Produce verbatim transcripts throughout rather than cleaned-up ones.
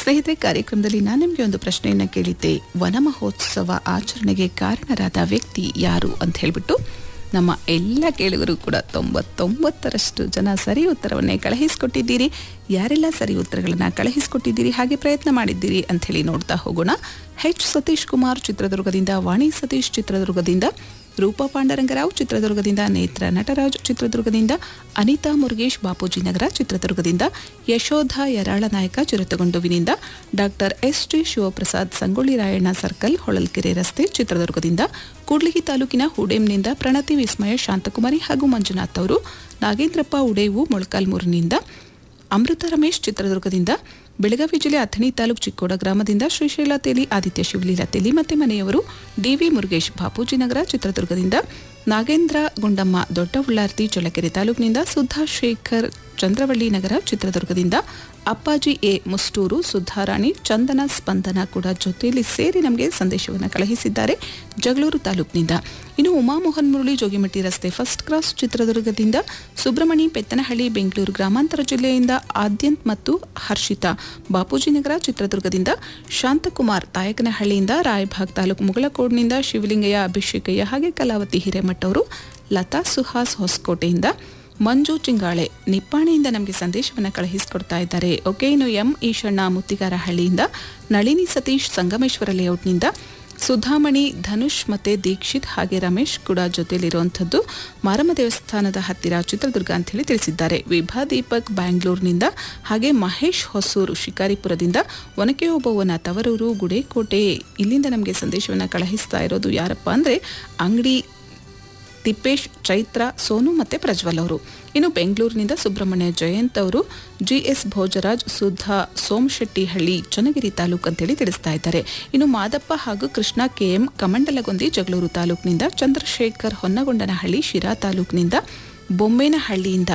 ಸ್ನೇಹಿತರೆ, ಕಾರ್ಯಕ್ರಮದಲ್ಲಿ ನಾನು ನಿಮಗೆ ಒಂದು ಪ್ರಶ್ನೆಯನ್ನು ಕೇಳಿದ್ದೆ. ವನ ಮಹೋತ್ಸವ ಆಚರಣೆಗೆ ಕಾರಣರಾದ ವ್ಯಕ್ತಿ ಯಾರು ಅಂತ ಹೇಳಿಬಿಟ್ಟು ನಮ್ಮ ಎಲ್ಲ ಕೇಳುಗರು ಕೂಡ ತೊಂಬತ್ತೊಂಬತ್ತರಷ್ಟು ಜನ ಸರಿ ಉತ್ತರವನ್ನೇ ಕಳುಹಿಸಿಕೊಟ್ಟಿದ್ದೀರಿ. ಯಾರೆಲ್ಲ ಸರಿ ಉತ್ತರಗಳನ್ನು ಕಳುಹಿಸಿಕೊಟ್ಟಿದ್ದೀರಿ ಹಾಗೆ ಪ್ರಯತ್ನ ಮಾಡಿದ್ದೀರಿ ಅಂಥೇಳಿ ನೋಡ್ತಾ ಹೋಗೋಣ. ಎಚ್ ಸತೀಶ್ ಕುಮಾರ್ ಚಿತ್ರದುರ್ಗದಿಂದ, ವಾಣಿ ಸತೀಶ್ ಚಿತ್ರದುರ್ಗದಿಂದ, ರೂಪಾ ಪಾಂಡರಂಗರಾವ್ ಚಿತ್ರದುರ್ಗದಿಂದ, ನೇತ್ರ ನಟರಾಜ್ ಚಿತ್ರದುರ್ಗದಿಂದ, ಅನಿತಾ ಮುರುಗೇಶ್ ಬಾಪೂಜಿ ನಗರ ಚಿತ್ರದುರ್ಗದಿಂದ, Yashoda ಯರಾಳನಾಯಕ ಚಿರತಗೊಂಡುವಿನಿಂದ, doctor S T Shivaprasad Sangolli Rayanna circle Holalkere ರಸ್ತೆ ಚಿತ್ರದುರ್ಗದಿಂದ, ಕೂಡ್ಲಿಗಿ ತಾಲೂಕಿನ ಹುಡೇಮ್ನಿಂದ ಪ್ರಣತಿ ವಿಸ್ಮಯ ಶಾಂತಕುಮಾರಿ ಹಾಗೂ ಮಂಜುನಾಥ್ ಅವರು, ನಾಗೇಂದ್ರಪ್ಪ ಉಡೇವು ಮೊಳಕಾಲ್ಮೂರಿನಿಂದ, ಅಮೃತ ರಮೇಶ್ ಚಿತ್ರದುರ್ಗದಿಂದ, ಬೆಳಗಾವಿ ಜಿಲ್ಲೆ ಅಥಣಿ ತಾಲೂಕು ಚಿಕ್ಕೋಡ ಗ್ರಾಮದಿಂದ ಶ್ರೀಶೈಲ ತೇಲಿ, ಆದಿತ್ಯ ಶಿವಲೀಲಾ ತೇಲಿ ಮತ್ತೆ ಮನೆಯವರು, ಡಿವಿ ಮುರುಗೇಶ್ ಬಾಪೂಜಿ ನಗರ ಚಿತ್ರದುರ್ಗದಿಂದ, ನಾಗೇಂದ್ರ ಗುಂಡಮ್ಮ ದೊಡ್ಡ ಉಳ್ಳಾರ್ತಿ ಚಳ್ಳಕೆರೆ ತಾಲೂಕಿನಿಂದ, ಸುಧಾ ಶೇಖರ್ ಚಂದ್ರವಳ್ಳಿ ನಗರ ಚಿತ್ರದುರ್ಗದಿಂದ, ಅಪ್ಪಾಜಿ ಎ ಮುಸ್ಟೂರು, ಸುಧಾರಾಣಿ, ಚಂದನ ಸ್ಪಂದನ ಕೂಡ ಜೊತೆಯಲ್ಲಿ ಸೇರಿ ನಮಗೆ ಸಂದೇಶವನ್ನು ಕಳುಹಿಸಿದ್ದಾರೆ ಜಗಳೂರು ತಾಲೂಕಿನಿಂದ. ಇನ್ನು ಉಮಾಮೋಹನ್ ಮುರಳಿ ಜೋಗಿಮಟ್ಟಿ ರಸ್ತೆ ಫಸ್ಟ್ ಕ್ರಾಸ್ ಚಿತ್ರದುರ್ಗದಿಂದ, ಸುಬ್ರಹ್ಮಣಿ ಪೆತ್ತನಹಳ್ಳಿ ಬೆಂಗಳೂರು ಗ್ರಾಮಾಂತರ ಜಿಲ್ಲೆಯಿಂದ, ಆದ್ಯಂತ್ ಮತ್ತು ಹರ್ಷಿತಾ ಬಾಪೂಜಿ ನಗರ ಚಿತ್ರದುರ್ಗದಿಂದ, ಶಾಂತಕುಮಾರ್ ತಾಯಕನಹಳ್ಳಿಯಿಂದ, ರಾಯಭಾಗ್ ತಾಲೂಕು ಮುಗಳಕೋಡ್ನಿಂದ, ಶಿವಲಿಂಗಯ್ಯ ಅಭಿಷೇಕಯ್ಯ ಹಾಗೆ ಕಲಾವತಿ ಹಿರೇಮಠ್ ಅವರು, ಲತಾ ಸುಹಾಸ್ ಹೊಸಕೋಟೆಯಿಂದ, ಮಂಜು ಚಿಂಗಾಳೆ ನಿಪ್ಪಾಣಿಯಿಂದ ನಮಗೆ ಸಂದೇಶವನ್ನು ಕಳುಹಿಸಿಕೊಡ್ತಾ ಇದ್ದಾರೆ. ಓಕೆ, ಇನ್ನು ಎಂ ಈಶಣ್ಣ ಮುತ್ತಿಗಾರಹಳ್ಳಿಯಿಂದ, ನಳಿನಿ ಸತೀಶ್ ಸಂಗಮೇಶ್ವರ ಲೇಔಟ್ನಿಂದ, ಸುಧಾಮಣಿ ಧನುಷ್ ಮತ್ತೆ ದೀಕ್ಷಿತ್ ಹಾಗೆ ರಮೇಶ್ ಕೂಡ ಜೊತೆಯಲ್ಲಿರುವಂಥದ್ದು ಮಾರಮ್ಮ ದೇವಸ್ಥಾನದ ಹತ್ತಿರ ಚಿತ್ರದುರ್ಗ ಅಂತ ಹೇಳಿ ತಿಳಿಸಿದ್ದಾರೆ. ವಿಭಾ ದೀಪಕ್ ಬ್ಯಾಂಗ್ಳೂರಿನಿಂದ, ಹಾಗೆ ಮಹೇಶ್ ಹೊಸೂರು ಶಿಕಾರಿಪುರದಿಂದ, ಒನಕೆ ಓಬವ್ವನ ತವರೂರು ಗುಡೇಕೋಟೆ ಇಲ್ಲಿಂದ ನಮಗೆ ಸಂದೇಶವನ್ನು ಕಳುಹಿಸ್ತಾ ಇರೋದು ಯಾರಪ್ಪ ಅಂದರೆ ಅಂಗಡಿ ತಿಪ್ಪೇಶ್, ಚೈತ್ರ, ಸೋನು ಮತ್ತು ಪ್ರಜ್ವಲ್ ಅವರು. ಇನ್ನು ಬೆಂಗಳೂರಿನಿಂದ ಸುಬ್ರಹ್ಮಣ್ಯ ಜಯಂತ್ ಅವರು, ಜಿ ಎಸ್ ಭೋಜರಾಜ್, ಸುಧಾ ಸೋಮಶೆಟ್ಟಿಹಳ್ಳಿ ಚನ್ನಗಿರಿ ತಾಲೂಕು ಅಂತೇಳಿ ತಿಳಿಸ್ತಾ ಇದ್ದಾರೆ. ಇನ್ನು ಮಾದಪ್ಪ ಹಾಗೂ ಕೃಷ್ಣ ಕೆ ಎಂ ಕಮಂಡಲಗೊಂದಿ ಜಗಳೂರು ತಾಲೂಕಿನಿಂದ, ಚಂದ್ರಶೇಖರ್ ಹೊನ್ನಗೊಂಡನಹಳ್ಳಿ ಶಿರಾ ತಾಲೂಕಿನಿಂದ, ಬೊಮ್ಮೇನಹಳ್ಳಿಯಿಂದ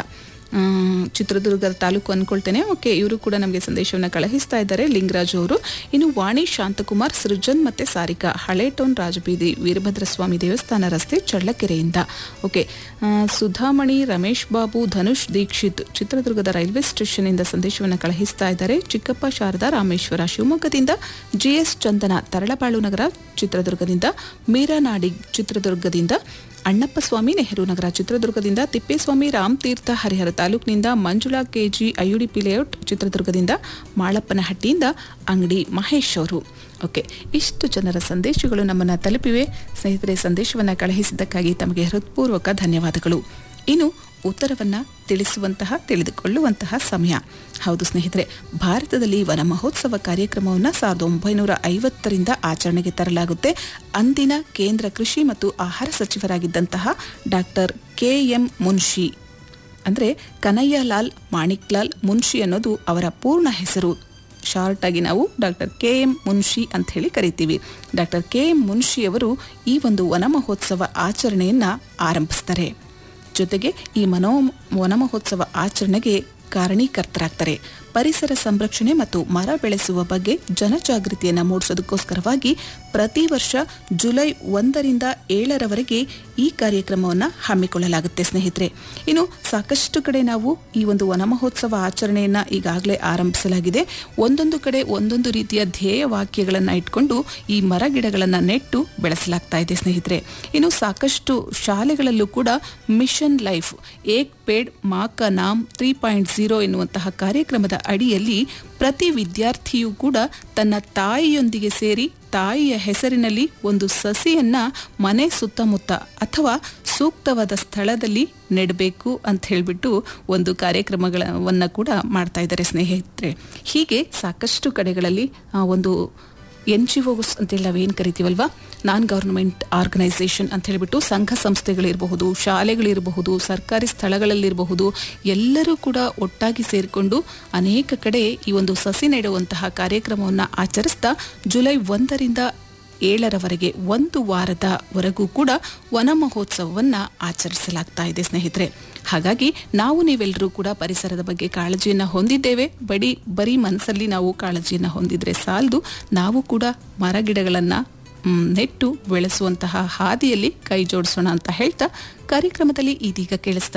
ಚಿತ್ರದುರ್ಗದ ತಾಲೂಕು ಅಂದ್ಕೊಳ್ತೇನೆ. ಓಕೆ, ಇವರು ಕೂಡ ನಮಗೆ ಸಂದೇಶವನ್ನು ಕಳುಹಿಸ್ತಾ ಇದ್ದಾರೆ ಲಿಂಗರಾಜ್ ಅವರು. ಇನ್ನು ವಾಣಿ ಶಾಂತಕುಮಾರ್, ಸೃಜನ್ ಮತ್ತು ಸಾರಿಕಾ ಹಳೆ ಟೌನ್ ರಾಜಬೀದಿ ವೀರಭದ್ರಸ್ವಾಮಿ ದೇವಸ್ಥಾನ ರಸ್ತೆ ಚಳ್ಳಕೆರೆಯಿಂದ. ಓಕೆ, ಸುಧಾಮಣಿ, ರಮೇಶ್ ಬಾಬು, ಧನುಷ್ ದೀಕ್ಷಿತ್ ಚಿತ್ರದುರ್ಗದ ರೈಲ್ವೆ ಸ್ಟೇಷನ್ನಿಂದ ಸಂದೇಶವನ್ನು ಕಳುಹಿಸ್ತಾ ಇದ್ದಾರೆ. ಚಿಕ್ಕಪ್ಪ ಶಾರದಾ ರಾಮೇಶ್ವರ ಶಿವಮೊಗ್ಗದಿಂದ, ಜಿ ಎಸ್ ಚಂದನ ತರಳಬಾಳು ನಗರ ಚಿತ್ರದುರ್ಗದಿಂದ, ಮೀರಾ ನಾಡಿಗ್ ಚಿತ್ರದುರ್ಗದಿಂದ, ಅಣ್ಣಪ್ಪ ಸ್ವಾಮಿ ನೆಹರು ನಗರ ಚಿತ್ರದುರ್ಗದಿಂದ, ತಿಪ್ಪೇಸ್ವಾಮಿ ರಾಮತೀರ್ಥ ಹರಿಹರ ತಾಲೂಕಿನಿಂದ, ಮಂಜುಳಾ ಕೆಜಿ ಐಯುಡಿಪಿ ಲೇಔಟ್ ಚಿತ್ರದುರ್ಗದಿಂದ, ಮಾಳಪ್ಪನಹಟ್ಟಿಯಿಂದ ಅಂಗಡಿ ಮಹೇಶ್ ಅವರು. ಓಕೆ, ಇಷ್ಟು ಜನರ ಸಂದೇಶಗಳು ನಮ್ಮನ್ನು ತಲುಪಿವೆ. ಸ್ನೇಹಿತರೆ, ಸಂದೇಶವನ್ನು ಕಳುಹಿಸಿದ್ದಕ್ಕಾಗಿ ತಮಗೆ ಹೃತ್ಪೂರ್ವಕ ಧನ್ಯವಾದಗಳು. ಇನ್ನು ಉತ್ತರವನ್ನು ತಿಳಿಸುವಂತಹ ತಿಳಿದುಕೊಳ್ಳುವಂತಹ ಸಮಯ. ಹೌದು ಸ್ನೇಹಿತರೆ, ಭಾರತದಲ್ಲಿ ವನ ಮಹೋತ್ಸವ ಕಾರ್ಯಕ್ರಮವನ್ನು ಸಾವಿರದ ಒಂಬೈನೂರ ಐವತ್ತರಿಂದ ಆಚರಣೆಗೆ ತರಲಾಗುತ್ತೆ. ಅಂದಿನ ಕೇಂದ್ರ ಕೃಷಿ ಮತ್ತು ಆಹಾರ ಸಚಿವರಾಗಿದ್ದಂತಹ ಡಾಕ್ಟರ್ ಕೆ ಎಂ ಮುನ್ಷಿ ಅಂದರೆ ಕನಯ್ಯಲಾಲ್ ಮಾಣಿಕ್ಲಾಲ್ ಮುನ್ಷಿ ಅನ್ನೋದು ಅವರ ಪೂರ್ಣ ಹೆಸರು. ಶಾರ್ಟ್ ಆಗಿ ನಾವು ಡಾಕ್ಟರ್ ಕೆ ಎಂ ಮುನ್ಷಿ ಅಂತ ಹೇಳಿ ಕರಿತೀವಿ. ಡಾಕ್ಟರ್ ಕೆ ಎಂ ಮುನ್ಷಿಯವರು ಈ ಒಂದು ವನ ಮಹೋತ್ಸವ ಆಚರಣೆಯನ್ನು ಆರಂಭಿಸ್ತಾರೆ. ಜೊತೆಗೆ ಈ ಮನೋ ವನ ಮಹೋತ್ಸವ ಆಚರಣೆಗೆ ಕಾರಣೀಕರ್ತರಾಗ್ತಾರೆ. ಪರಿಸರ ಸಂರಕ್ಷಣೆ ಮತ್ತು ಮರ ಬೆಳೆಸುವ ಬಗ್ಗೆ ಜನಜಾಗೃತಿಯನ್ನು ಮೂಡಿಸೋದಕ್ಕೋಸ್ಕರವಾಗಿ ಪ್ರತಿ ವರ್ಷ ಜುಲೈ ಒಂದರಿಂದ ಏಳರವರೆಗೆ ಈ ಕಾರ್ಯಕ್ರಮವನ್ನು ಹಮ್ಮಿಕೊಳ್ಳಲಾಗುತ್ತೆ ಸ್ನೇಹಿತರೆ. ಇನ್ನು ಸಾಕಷ್ಟು ಕಡೆ ನಾವು ಈ ಒಂದು ವನ ಮಹೋತ್ಸವ ಆಚರಣೆಯನ್ನು ಈಗಾಗಲೇ ಆರಂಭಿಸಲಾಗಿದೆ. ಒಂದೊಂದು ಕಡೆ ಒಂದೊಂದು ರೀತಿಯ ಧ್ಯೇಯ ವಾಕ್ಯಗಳನ್ನು ಇಟ್ಕೊಂಡು ಈ ಮರ ಗಿಡಗಳನ್ನು ನೆಟ್ಟು ಬೆಳೆಸಲಾಗ್ತಾ ಇದೆ ಸ್ನೇಹಿತರೆ. ಇನ್ನು ಸಾಕಷ್ಟು ಶಾಲೆಗಳಲ್ಲೂ ಕೂಡ ಮಿಷನ್ ಲೈಫ್ ಏಕ್ ಪೇಡ್ ಮಾ ಕಾ ನಾಮ್ ತ್ರೀ ಪಾಯಿಂಟ್ ಝೀರೋ ಎನ್ನುವಂತಹ ಕಾರ್ಯಕ್ರಮದ ಅಡಿಯಲ್ಲಿ ಪ್ರತಿ ವಿದ್ಯಾರ್ಥಿಯೂ ಕೂಡ ತನ್ನ ತಾಯಿಯೊಂದಿಗೆ ಸೇರಿ ತಾಯಿಯ ಹೆಸರಿನಲ್ಲಿ ಒಂದು ಸಸಿಯನ್ನ ಮನೆ ಸುತ್ತಮುತ್ತ ಅಥವಾ ಸೂಕ್ತವಾದ ಸ್ಥಳದಲ್ಲಿ ನೆಡಬೇಕು ಅಂತ ಹೇಳಿಬಿಟ್ಟು ಒಂದು ಕಾರ್ಯಕ್ರಮಗಳನ್ನು ಕೂಡ ಮಾಡ್ತಾ ಇದ್ದಾರೆ ಸ್ನೇಹಿತರೆ. ಹೀಗೆ ಸಾಕಷ್ಟು ಕಡೆಗಳಲ್ಲಿ ಒಂದು ಎನ್ ಜಿ ಒಸ್ ಅಂತೇಳಿ ನಾವೇನು ಕರಿತೀವಲ್ವಾ, ನಾನ್ ಗವರ್ನಮೆಂಟ್ ಆರ್ಗನೈಸೇಷನ್ ಅಂತ ಹೇಳಿಬಿಟ್ಟು ಸಂಘ ಸಂಸ್ಥೆಗಳಿರಬಹುದು, ಶಾಲೆಗಳಿರಬಹುದು, ಸರ್ಕಾರಿ ಸ್ಥಳಗಳಲ್ಲಿರಬಹುದು, ಎಲ್ಲರೂ ಕೂಡ ಒಟ್ಟಾಗಿ ಸೇರಿಕೊಂಡು ಅನೇಕ ಕಡೆ ಈ ಒಂದು ಸಸಿ ನೆಡುವಂತಹ ಕಾರ್ಯಕ್ರಮವನ್ನು ಆಚರಿಸ್ತಾ ಜುಲೈ ಒಂದರಿಂದ ಏಳರವರೆಗೆ ಒಂದು ವಾರದವರೆಗೂ ಕೂಡ ವನ ಮಹೋತ್ಸವವನ್ನು ಆಚರಿಸಲಾಗ್ತಾ ಇದೆ ಸ್ನೇಹಿತರೆ. ಹಾಗಾಗಿ ನಾವು ನೀವೆಲ್ಲರೂ ಕೂಡ ಪರಿಸರದ ಬಗ್ಗೆ ಕಾಳಜಿಯನ್ನು ಹೊಂದಿದ್ದೇವೆ. ಬರೀ ಬರೀ ಮನಸ್ಸಲ್ಲಿ ನಾವು ಕಾಳಜಿಯನ್ನು ಹೊಂದಿದ್ರೆ ಸಾಲದು, ನಾವು ಕೂಡ ಮರಗಿಡಗಳನ್ನು ನೆಟ್ಟು ಬೆಳೆಸುವಂತಹ ಹಾದಿಯಲ್ಲಿ ಕೈ ಜೋಡಿಸೋಣ ಅಂತ ಹೇಳ್ತಾ ಕಾರ್ಯಕ್ರಮದಲ್ಲಿ ಇದೀಗ ಕೇಳಿಸ್ತಾ